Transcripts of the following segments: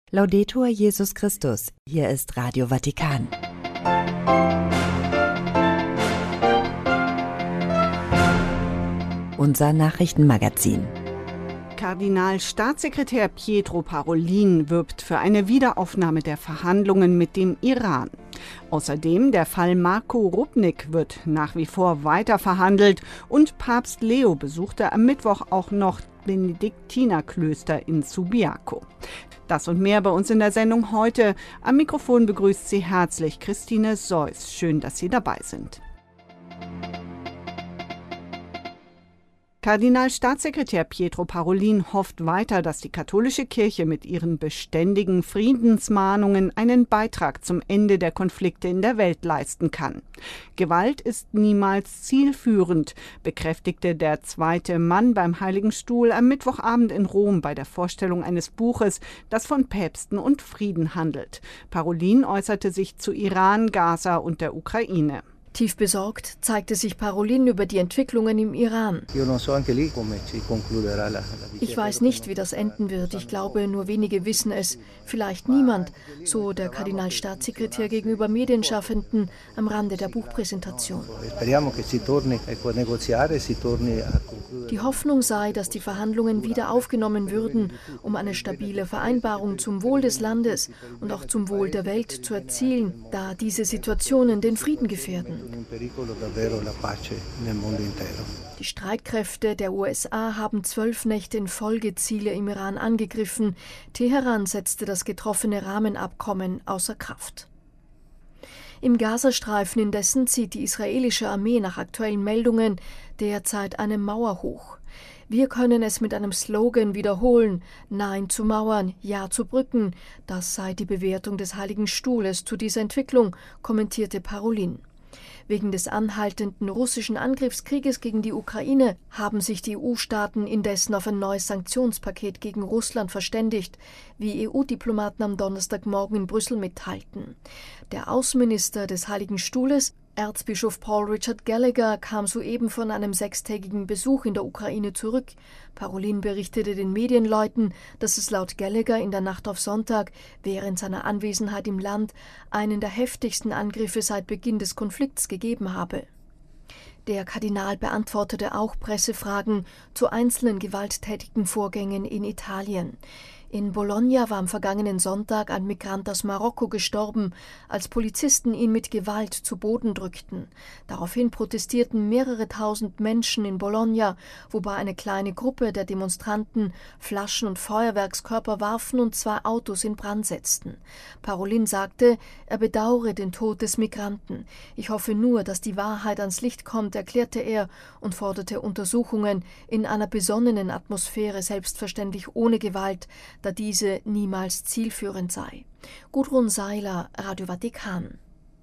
Laudetur Jesus Christus, hier ist Radio Vatikan. Unser Nachrichtenmagazin. Kardinalstaatssekretär Pietro Parolin wirbt für eine Wiederaufnahme der Verhandlungen mit dem Iran. Außerdem der Fall Marko Rupnik wird nach wie vor weiter verhandelt und Papst Leo besuchte am Mittwoch auch noch Benediktinerklöster in Subiaco. Das und mehr bei uns in der Sendung heute. Am Mikrofon begrüßt Sie herzlich Christine Seuss. Schön, dass Sie dabei sind. Kardinalstaatssekretär Pietro Parolin hofft weiter, dass die katholische Kirche mit ihren beständigen Friedensmahnungen einen Beitrag zum Ende der Konflikte in der Welt leisten kann. Gewalt ist niemals zielführend, bekräftigte der zweite Mann beim Heiligen Stuhl am Mittwochabend in Rom bei der Vorstellung eines Buches, das von Päpsten und Frieden handelt. Parolin äußerte sich zu Iran, Gaza und der Ukraine. Tief besorgt zeigte sich Parolin über die Entwicklungen im Iran. Ich weiß nicht, wie das enden wird. Ich glaube, nur wenige wissen es. Vielleicht niemand, so der Kardinalstaatssekretär gegenüber Medienschaffenden am Rande der Buchpräsentation. Die Hoffnung sei, dass die Verhandlungen wieder aufgenommen würden, um eine stabile Vereinbarung zum Wohl des Landes und auch zum Wohl der Welt zu erzielen, da diese Situationen den Frieden gefährden. Die Streitkräfte der USA haben 12 Nächte in Folge Ziele im Iran angegriffen. Teheran setzte das getroffene Rahmenabkommen außer Kraft. Im Gazastreifen indessen zieht die israelische Armee nach aktuellen Meldungen derzeit eine Mauer hoch. Wir können es mit einem Slogan wiederholen: Nein zu Mauern, Ja zu Brücken. Das sei die Bewertung des Heiligen Stuhles zu dieser Entwicklung, kommentierte Parolin. Wegen des anhaltenden russischen Angriffskrieges gegen die Ukraine haben sich die EU-Staaten indessen auf ein neues Sanktionspaket gegen Russland verständigt, wie EU-Diplomaten am Donnerstagmorgen in Brüssel mitteilten. Der Außenminister des Heiligen Stuhles, Erzbischof Paul Richard Gallagher, kam soeben von einem 6-tägigen Besuch in der Ukraine zurück. Parolin berichtete den Medienleuten, dass es laut Gallagher in der Nacht auf Sonntag während seiner Anwesenheit im Land einen der heftigsten Angriffe seit Beginn des Konflikts gegeben habe. Der Kardinal beantwortete auch Pressefragen zu einzelnen gewalttätigen Vorgängen in Italien. In Bologna war am vergangenen Sonntag ein Migrant aus Marokko gestorben, als Polizisten ihn mit Gewalt zu Boden drückten. Daraufhin protestierten mehrere tausend Menschen in Bologna, wobei eine kleine Gruppe der Demonstranten Flaschen und Feuerwerkskörper warfen und 2 Autos in Brand setzten. Parolin sagte, er bedauere den Tod des Migranten. Ich hoffe nur, dass die Wahrheit ans Licht kommt, erklärte er und forderte Untersuchungen in einer besonnenen Atmosphäre, selbstverständlich ohne Gewalt, da diese niemals zielführend sei. Gudrun Seiler, Radio Vatikan.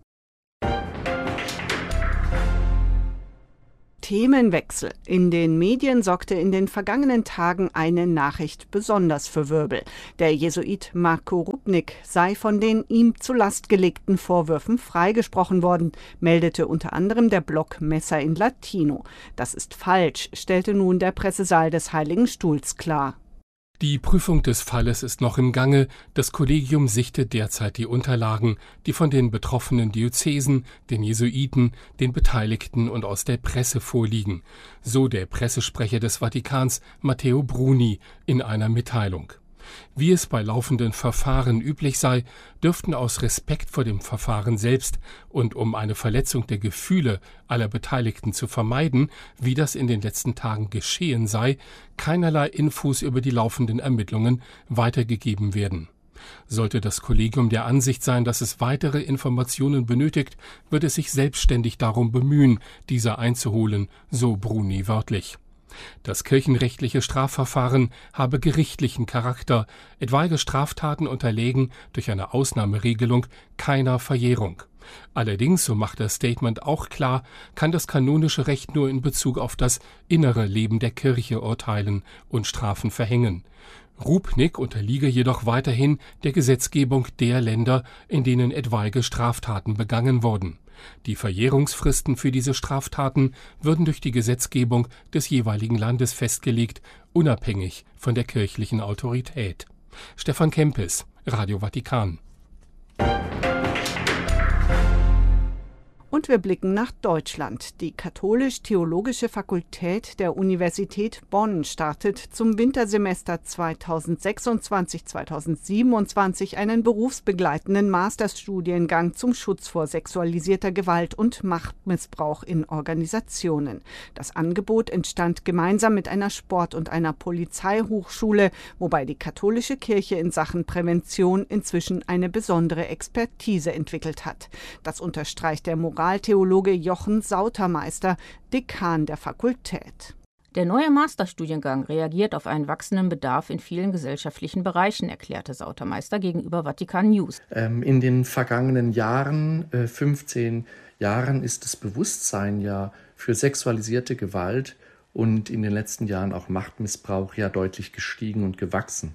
Themenwechsel. In den Medien sorgte in den vergangenen Tagen eine Nachricht besonders für Wirbel. Der Jesuit Marko Rupnik sei von den ihm zur Last gelegten Vorwürfen freigesprochen worden, meldete unter anderem der Blog Messa in Latino. Das ist falsch, stellte nun der Pressesaal des Heiligen Stuhls klar. Die Prüfung des Falles ist noch im Gange. Das Kollegium sichtet derzeit die Unterlagen, die von den betroffenen Diözesen, den Jesuiten, den Beteiligten und aus der Presse vorliegen. So der Pressesprecher des Vatikans, Matteo Bruni, in einer Mitteilung. Wie es bei laufenden Verfahren üblich sei, dürften aus Respekt vor dem Verfahren selbst und um eine Verletzung der Gefühle aller Beteiligten zu vermeiden, wie das in den letzten Tagen geschehen sei, keinerlei Infos über die laufenden Ermittlungen weitergegeben werden. Sollte das Kollegium der Ansicht sein, dass es weitere Informationen benötigt, wird es sich selbstständig darum bemühen, diese einzuholen, so Bruni wörtlich. Das kirchenrechtliche Strafverfahren habe gerichtlichen Charakter, etwaige Straftaten unterlägen durch eine Ausnahmeregelung keiner Verjährung. Allerdings, so macht das Statement auch klar, kann das kanonische Recht nur in Bezug auf das innere Leben der Kirche urteilen und Strafen verhängen. Rupnik unterliege jedoch weiterhin der Gesetzgebung der Länder, in denen etwaige Straftaten begangen wurden. Die Verjährungsfristen für diese Straftaten würden durch die Gesetzgebung des jeweiligen Landes festgelegt, unabhängig von der kirchlichen Autorität. Stefan Kempis, Radio Vatikan. Und wir blicken nach Deutschland. Die Katholisch-Theologische Fakultät der Universität Bonn startet zum Wintersemester 2026/2027 einen berufsbegleitenden Masterstudiengang zum Schutz vor sexualisierter Gewalt und Machtmissbrauch in Organisationen. Das Angebot entstand gemeinsam mit einer Sport- und einer Polizeihochschule, wobei die katholische Kirche in Sachen Prävention inzwischen eine besondere Expertise entwickelt hat. Das unterstreicht der Moraltheologe Jochen Sautermeister, Dekan der Fakultät. Der neue Masterstudiengang reagiert auf einen wachsenden Bedarf in vielen gesellschaftlichen Bereichen, erklärte Sautermeister gegenüber Vatikan News. In den vergangenen Jahren, 15 Jahren, ist das Bewusstsein ja für sexualisierte Gewalt und in den letzten Jahren auch Machtmissbrauch ja deutlich gestiegen und gewachsen.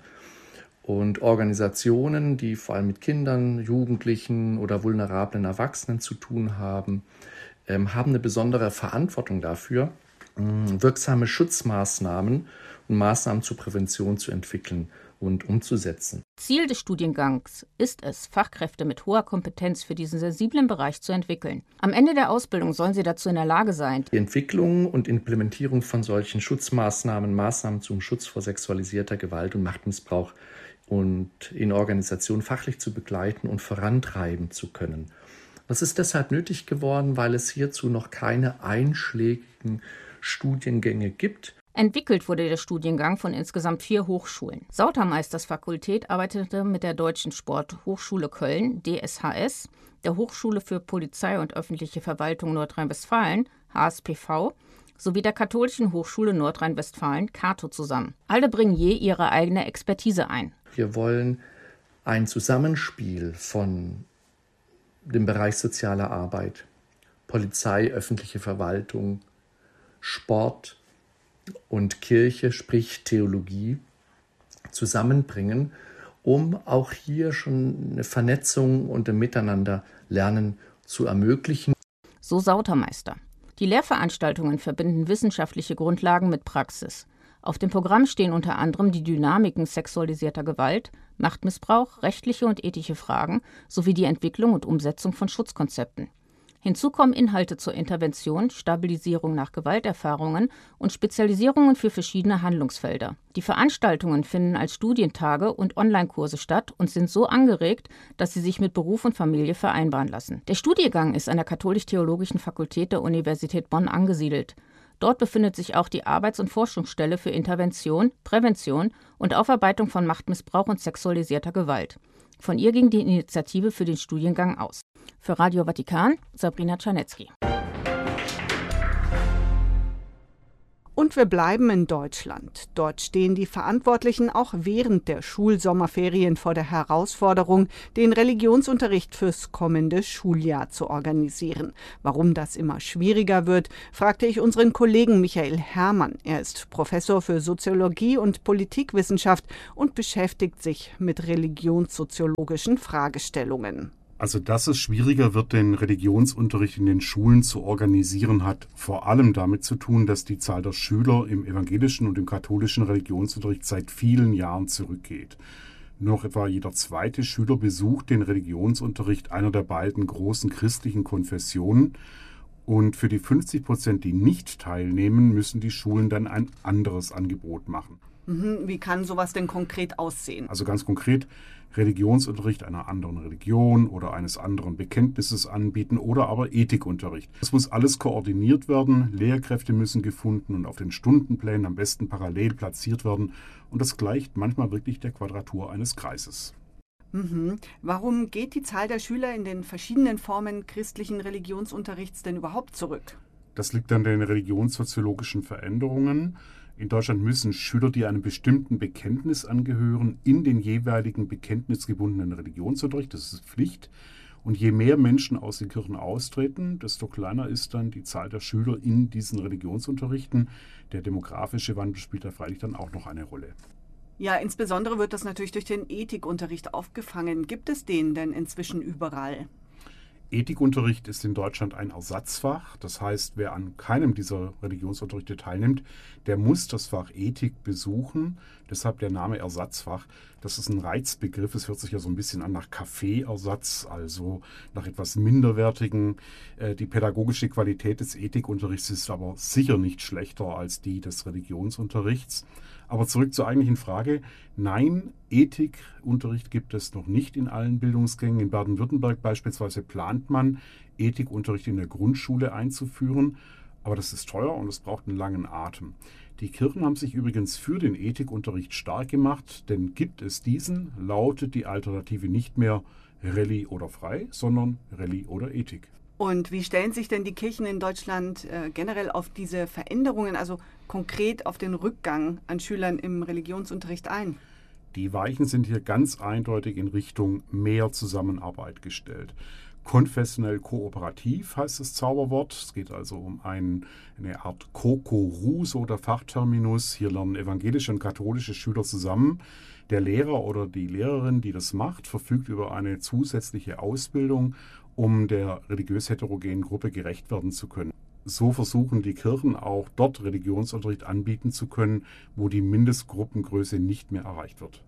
Und Organisationen, die vor allem mit Kindern, Jugendlichen oder vulnerablen Erwachsenen zu tun haben, haben eine besondere Verantwortung dafür, wirksame Schutzmaßnahmen und Maßnahmen zur Prävention zu entwickeln und umzusetzen. Ziel des Studiengangs ist es, Fachkräfte mit hoher Kompetenz für diesen sensiblen Bereich zu entwickeln. Am Ende der Ausbildung sollen sie dazu in der Lage sein, die Entwicklung und Implementierung von solchen Schutzmaßnahmen, Maßnahmen zum Schutz vor sexualisierter Gewalt und Machtmissbrauch und in Organisationen fachlich zu begleiten und vorantreiben zu können. Das ist deshalb nötig geworden, weil es hierzu noch keine einschlägigen Studiengänge gibt. Entwickelt wurde der Studiengang von insgesamt 4 Hochschulen. Sautermeisters Fakultät arbeitete mit der Deutschen Sporthochschule Köln, DSHS, der Hochschule für Polizei und öffentliche Verwaltung Nordrhein-Westfalen, HSPV, sowie der Katholischen Hochschule Nordrhein-Westfalen, Cato, zusammen. Alle bringen je ihre eigene Expertise ein. Wir wollen ein Zusammenspiel von dem Bereich soziale Arbeit, Polizei, öffentliche Verwaltung, Sport und Kirche, sprich Theologie, zusammenbringen, um auch hier schon eine Vernetzung und ein Miteinanderlernen zu ermöglichen. So Sautermeister. Die Lehrveranstaltungen verbinden wissenschaftliche Grundlagen mit Praxis. Auf dem Programm stehen unter anderem die Dynamiken sexualisierter Gewalt, Machtmissbrauch, rechtliche und ethische Fragen sowie die Entwicklung und Umsetzung von Schutzkonzepten. Hinzu kommen Inhalte zur Intervention, Stabilisierung nach Gewalterfahrungen und Spezialisierungen für verschiedene Handlungsfelder. Die Veranstaltungen finden als Studientage und Online-Kurse statt und sind so angeregt, dass sie sich mit Beruf und Familie vereinbaren lassen. Der Studiengang ist an der Katholisch-Theologischen Fakultät der Universität Bonn angesiedelt. Dort befindet sich auch die Arbeits- und Forschungsstelle für Intervention, Prävention und Aufarbeitung von Machtmissbrauch und sexualisierter Gewalt. Von ihr ging die Initiative für den Studiengang aus. Für Radio Vatikan, Sabrina Czarnecki. Und wir bleiben in Deutschland. Dort stehen die Verantwortlichen auch während der Schulsommerferien vor der Herausforderung, den Religionsunterricht fürs kommende Schuljahr zu organisieren. Warum das immer schwieriger wird, fragte ich unseren Kollegen Michael Herrmann. Er ist Professor für Soziologie und Politikwissenschaft und beschäftigt sich mit religionssoziologischen Fragestellungen. Also, dass es schwieriger wird, den Religionsunterricht in den Schulen zu organisieren, hat vor allem damit zu tun, dass die Zahl der Schüler im evangelischen und im katholischen Religionsunterricht seit vielen Jahren zurückgeht. Nur noch etwa jeder zweite Schüler besucht den Religionsunterricht einer der beiden großen christlichen Konfessionen. Und für die 50%, die nicht teilnehmen, müssen die Schulen dann ein anderes Angebot machen. Wie kann sowas denn konkret aussehen? Also ganz konkret, Religionsunterricht einer anderen Religion oder eines anderen Bekenntnisses anbieten oder aber Ethikunterricht. Das muss alles koordiniert werden, Lehrkräfte müssen gefunden und auf den Stundenplänen am besten parallel platziert werden und das gleicht manchmal wirklich der Quadratur eines Kreises. Warum geht die Zahl der Schüler in den verschiedenen Formen christlichen Religionsunterrichts denn überhaupt zurück? Das liegt an den religionssoziologischen Veränderungen. In Deutschland müssen Schüler, die einem bestimmten Bekenntnis angehören, in den jeweiligen bekenntnisgebundenen Religionsunterricht, das ist Pflicht. Und je mehr Menschen aus den Kirchen austreten, desto kleiner ist dann die Zahl der Schüler in diesen Religionsunterrichten. Der demografische Wandel spielt da freilich dann auch noch eine Rolle. Ja, insbesondere wird das natürlich durch den Ethikunterricht aufgefangen. Gibt es den denn inzwischen überall? Ethikunterricht ist in Deutschland ein Ersatzfach. Das heißt, wer an keinem dieser Religionsunterrichte teilnimmt, der muss das Fach Ethik besuchen. Deshalb der Name Ersatzfach. Das ist ein Reizbegriff. Es hört sich ja so ein bisschen an nach Kaffeeersatz, also nach etwas Minderwertigen. Die pädagogische Qualität des Ethikunterrichts ist aber sicher nicht schlechter als die des Religionsunterrichts. Aber zurück zur eigentlichen Frage. Nein, Ethikunterricht gibt es noch nicht in allen Bildungsgängen. In Baden-Württemberg beispielsweise plant man, Ethikunterricht in der Grundschule einzuführen. Aber das ist teuer und es braucht einen langen Atem. Die Kirchen haben sich übrigens für den Ethikunterricht stark gemacht, denn gibt es diesen, lautet die Alternative nicht mehr Reli oder frei, sondern Reli oder Ethik. Und wie stellen sich denn die Kirchen in Deutschland generell auf diese Veränderungen, also konkret auf den Rückgang an Schülern im Religionsunterricht ein? Die Weichen sind hier ganz eindeutig in Richtung mehr Zusammenarbeit gestellt. Konfessionell kooperativ heißt das Zauberwort. Es geht also um eine Art Kokoru, so der Fachterminus. Hier lernen evangelische und katholische Schüler zusammen. Der Lehrer oder die Lehrerin, die das macht, verfügt über eine zusätzliche Ausbildung, um der religiös heterogenen Gruppe gerecht werden zu können. So versuchen die Kirchen auch dort Religionsunterricht anbieten zu können, wo die Mindestgruppengröße nicht mehr erreicht wird.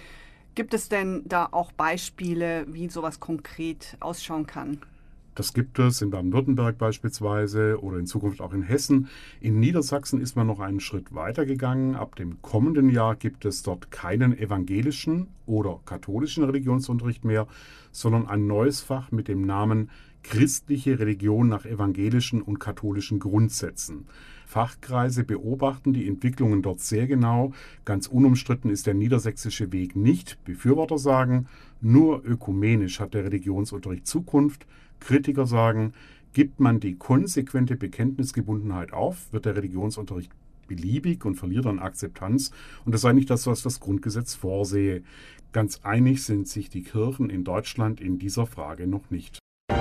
Gibt es denn da auch Beispiele, wie sowas konkret ausschauen kann? Das gibt es in Baden-Württemberg beispielsweise oder in Zukunft auch in Hessen. In Niedersachsen ist man noch einen Schritt weiter gegangen. Ab dem kommenden Jahr gibt es dort keinen evangelischen oder katholischen Religionsunterricht mehr, sondern ein neues Fach mit dem Namen Christliche Religion nach evangelischen und katholischen Grundsätzen. Fachkreise beobachten die Entwicklungen dort sehr genau. Ganz unumstritten ist der niedersächsische Weg nicht. Befürworter sagen, nur ökumenisch hat der Religionsunterricht Zukunft. Kritiker sagen, gibt man die konsequente Bekenntnisgebundenheit auf, wird der Religionsunterricht beliebig und verliert an Akzeptanz. Und das sei nicht das, was das Grundgesetz vorsehe. Ganz einig sind sich die Kirchen in Deutschland in dieser Frage noch nicht.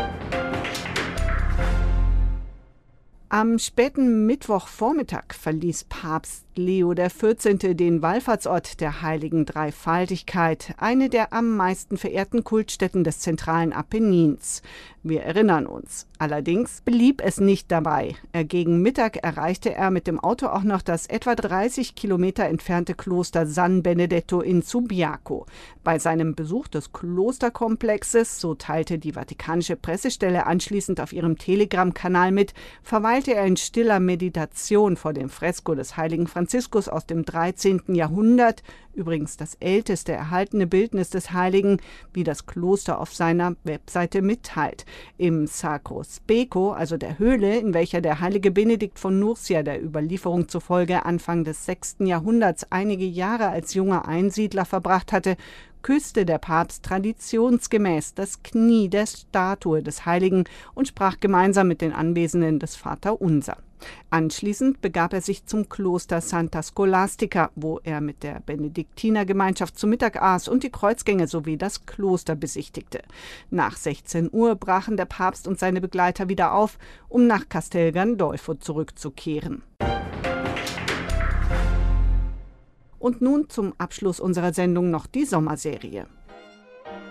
Am späten Mittwochvormittag verließ Papst Leo XIV. Den Wallfahrtsort der Heiligen Dreifaltigkeit, eine der am meisten verehrten Kultstätten des zentralen Apennins. Wir erinnern uns. Allerdings blieb es nicht dabei. Gegen Mittag erreichte er mit dem Auto auch noch das etwa 30 Kilometer entfernte Kloster San Benedetto in Subiaco. Bei seinem Besuch des Klosterkomplexes, so teilte die Vatikanische Pressestelle anschließend auf ihrem Telegram-Kanal mit, verweilte er in stiller Meditation vor dem Fresko des heiligen Franziskus aus dem 13. Jahrhundert, übrigens das älteste erhaltene Bildnis des Heiligen, wie das Kloster auf seiner Webseite mitteilt. Im Sacro Speco, also der Höhle, in welcher der heilige Benedikt von Nursia der Überlieferung zufolge Anfang des 6. Jahrhunderts einige Jahre als junger Einsiedler verbracht hatte, küsste der Papst traditionsgemäß das Knie der Statue des Heiligen und sprach gemeinsam mit den Anwesenden das Vaterunser. Anschließend begab er sich zum Kloster Santa Scholastica, wo er mit der Benediktinergemeinschaft zu Mittag aß und die Kreuzgänge sowie das Kloster besichtigte. Nach 16 Uhr brachen der Papst und seine Begleiter wieder auf, um nach Castel Gandolfo zurückzukehren. Und nun zum Abschluss unserer Sendung noch die Sommerserie.